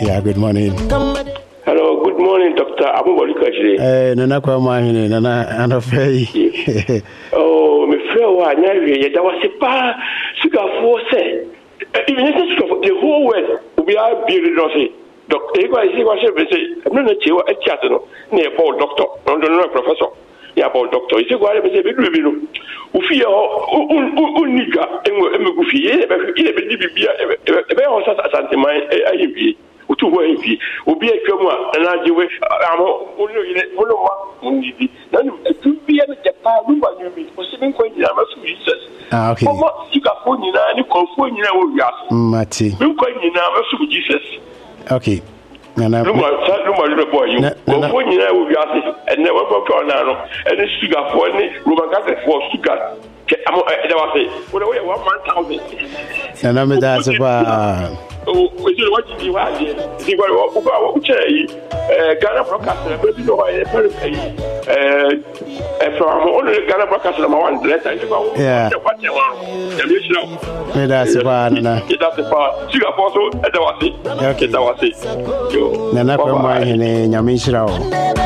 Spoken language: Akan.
Yeah, good morning. Hello, good morning, Dr. Abubakar Kashiri. Nana Kwamahine, Nana Anofei. Oh, my friend, why that was a pa sugar for say. Even the whole world, we are building nothing. Doctor, I see what she say. I'm not a chat, near Paul Doctor, no professor. Yeah, Paul Doctor. It's a guy who said, Ufia, Unica, and Mufi, a to where he will be a coma and I do it. I'm only to be a Japan, but you was even going to have a research. Okay. You got phone in a conform in our gas. Mati. You going in our Jesus. Okay. And I no more boy, you go phone in our gas and never go to Anano and the sugar for any Roman for sugar. I was saying, what away 1,000. And I'm that's about. What you want here? See what Ghana broadcaster, but you know, from only Ghana broadcaster, my one letter. Yeah. That's about. That's about. Sugar also, that was it. Okay. That was it. Nana Kwamahine, Nyamishra.